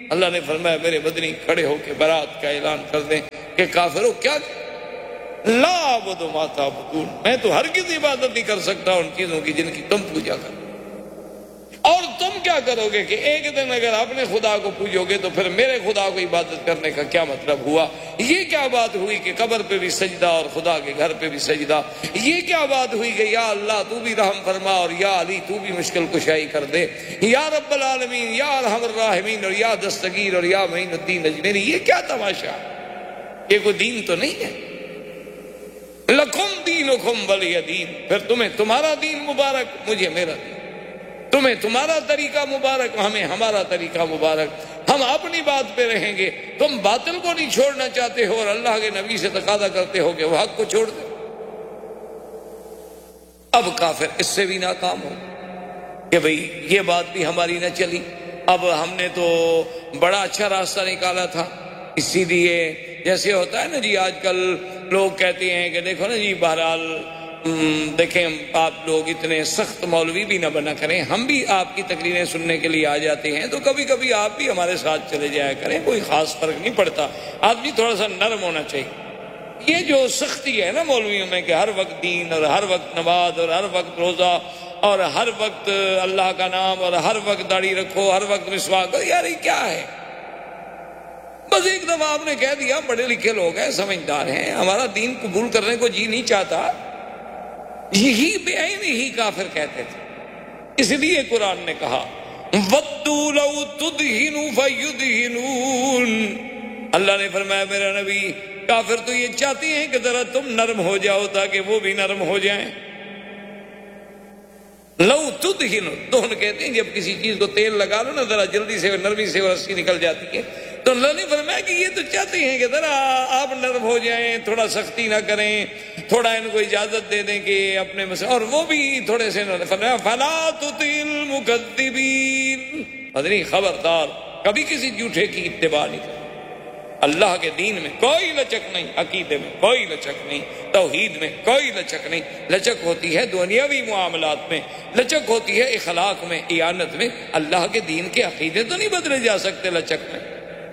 اللہ نے فرمایا میرے مدنی کھڑے ہو کے برات کا اعلان کر دیں کہ کافروں کیا لا اعبد ما تعبدون، میں تو ہرگز عبادت نہیں کر سکتا ان چیزوں کی جن کی تم پوجا کرو، اور تم کیا کرو گے کہ ایک دن اگر اپنے خدا کو پوجو گے تو پھر میرے خدا کو عبادت کرنے کا کیا مطلب ہوا؟ یہ کیا بات ہوئی کہ قبر پہ بھی سجدہ اور خدا کے گھر پہ بھی سجدہ؟ یہ کیا بات ہوئی کہ یا اللہ تو بھی رحم فرما اور یا علی تو بھی مشکل کشائی کر دے، یا رب العالمین، یا ارحم الراحمین، اور یا دستگیر، اور یا معین الدین اجمیری؟ یہ کیا تماشا؟ یہ کوئی دین تو نہیں ہے۔ لکم دینکم ولی دین، پھر تمہیں تمہارا دین مبارک، مجھے میرا دین، تمہیں تمہارا طریقہ مبارک، ہمیں ہمارا طریقہ مبارک، ہم اپنی بات پہ رہیں گے۔ تم باطل کو نہیں چھوڑنا چاہتے ہو اور اللہ کے نبی سے تقاضا کرتے ہو کہ وہ حق کو چھوڑ دے۔ اب کافر اس سے بھی ناکام ہو کہ بھئی یہ بات بھی ہماری نہ چلی، اب ہم نے تو بڑا اچھا راستہ نکالا تھا، اسی لیے جیسے ہوتا ہے نا جی آج کل لوگ کہتے ہیں کہ دیکھو نا جی بہرحال دیکھیں آپ لوگ اتنے سخت مولوی بھی نہ بنا کریں، ہم بھی آپ کی تقریریں سننے کے لیے آ جاتے ہیں تو کبھی کبھی آپ بھی ہمارے ساتھ چلے جایا کریں، کوئی خاص فرق نہیں پڑتا، آدمی تھوڑا سا نرم ہونا چاہیے۔ یہ جو سختی ہے نا مولویوں میں کہ ہر وقت دین اور ہر وقت نماز اور ہر وقت روزہ اور ہر وقت اللہ کا نام اور ہر وقت داڑھی رکھو، ہر وقت مسواک کرو، یار یہ کیا ہے؟ بس ایک دفعہ آپ نے کہہ دیا، پڑھے لکھے لوگ ہیں، سمجھدار ہیں، ہمارا دین قبول کرنے کو جی نہیں چاہتا، یہی بے عین ہی کافر کہتے تھے۔ اس لیے قرآن نے کہا وَدُّوا لَوْ تُدْهِنُوا فَيُدْهِنُونَ، اللہ نے فرمایا میرا نبی کافر تو یہ چاہتے ہیں کہ ذرا تم نرم ہو جاؤ تاکہ وہ بھی نرم ہو جائیں۔ لو تدہن، دہن کہتے ہیں جب کسی چیز کو تیل لگا لو نا ذرا جلدی سے نرمی سے رسی نکل جاتی ہے، تو اللہ نے فرمایا کہ یہ تو چاہتے ہیں کہ ذرا آپ نرم ہو جائیں، تھوڑا سختی نہ کریں، تھوڑا ان کو اجازت دے دیں کہ اپنے مسئلہ، اور وہ بھی تھوڑے سے فرمایا فلا تطع المکذبین، حضرین خبردار کبھی کسی جھوٹے کی اتباع نہیں کریں۔ اللہ کے دین میں کوئی لچک نہیں، عقیدے میں کوئی لچک نہیں، توحید میں کوئی لچک نہیں، لچک ہوتی ہے دنیاوی معاملات میں، لچک ہوتی ہے اخلاق میں، ایانت میں، اللہ کے دین کے عقیدے تو نہیں بدلے جا سکتے لچک میں۔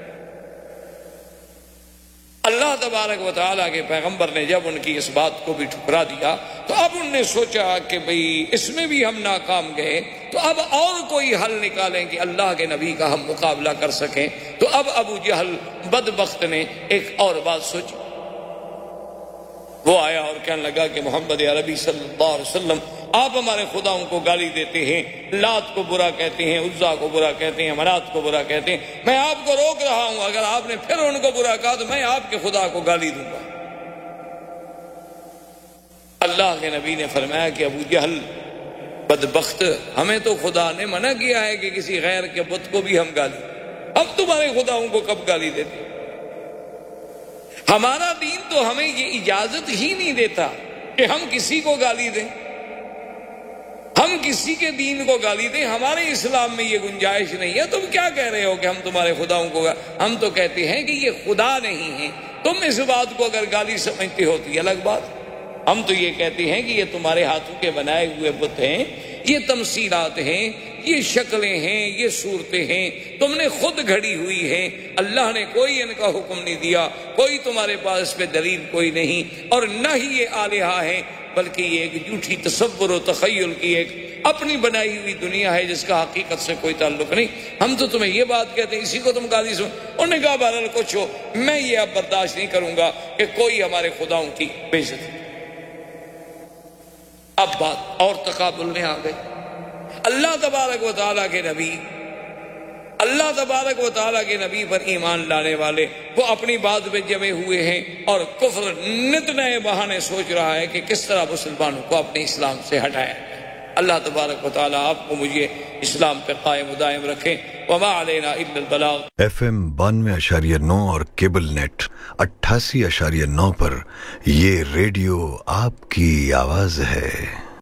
اللہ تبارک و تعالیٰ کے پیغمبر نے جب ان کی اس بات کو بھی ٹھکرا دیا تو اب انہوں نے سوچا کہ بھئی اس میں بھی ہم ناکام گئے تو اب اور کوئی حل نکالیں کہ اللہ کے نبی کا ہم مقابلہ کر سکیں۔ تو اب ابو جہل بدبخت نے ایک اور بات سوچی، وہ آیا اور کہنے لگا کہ محمد عربی صلی اللہ علیہ وسلم آپ ہمارے خداؤں کو گالی دیتے ہیں، لات کو برا کہتے ہیں، عزا کو برا کہتے ہیں، منات کو برا کہتے ہیں، میں آپ کو روک رہا ہوں، اگر آپ نے پھر ان کو برا کہا تو میں آپ کے خدا کو گالی دوں گا۔ اللہ کے نبی نے فرمایا کہ ابو جہل بدبخت، ہمیں تو خدا نے منع کیا ہے کہ کسی غیر کے بت کو بھی ہم گالی، ہم تمہارے خداؤں کو کب گالی دیتے؟ ہمارا دین تو ہمیں یہ اجازت ہی نہیں دیتا کہ ہم کسی کو گالی دیں، ہم کسی کے دین کو گالی دیں، ہمارے اسلام میں یہ گنجائش نہیں ہے۔ تم کیا کہہ رہے ہو کہ ہم تمہارے خداؤں کو ہم تو کہتے ہیں کہ یہ خدا نہیں ہے، تم اس بات کو اگر گالی سمجھتے ہوتی الگ بات، ہم تو یہ کہتے ہیں کہ یہ تمہارے ہاتھوں کے بنائے ہوئے بت ہیں، یہ تمثیلات ہیں، یہ شکلیں ہیں، یہ صورتیں ہیں، تم نے خود گھڑی ہوئی ہیں، اللہ نے کوئی ان کا حکم نہیں دیا، کوئی تمہارے پاس اس پہ دلیل کوئی نہیں، اور نہ ہی یہ آلہہ ہیں بلکہ یہ ایک جھوٹی تصور و تخیل کی ایک اپنی بنائی ہوئی دنیا ہے جس کا حقیقت سے کوئی تعلق نہیں۔ ہم تو تمہیں یہ بات کہتے ہیں، اسی کو تم گالی سن۔ انہوں نے کہا بہرحال کچھ ہو، میں یہ اب برداشت نہیں کروں گا کہ کوئی ہمارے خداؤں کی بے عزتی۔ اب بات اور تقابل میں آ گئی۔ اللہ تبارک و تعالیٰ کے نبی، اللہ تبارک و تعالیٰ کے نبی پر ایمان لانے والے وہ اپنی بات پہ جمے ہوئے ہیں، اور کفر نت نئے بہانے سوچ رہا ہے کہ کس طرح مسلمانوں کو اپنے اسلام سے ہٹایا۔ اللہ تبارک و تعالیٰ آپ کو مجھے اسلام پہ قائم و دائم رکھیں۔ وما علینا الا البلاغ۔ FM 92.9 اور کیبل نیٹ 88.9 پر یہ ریڈیو آپ کی آواز ہے۔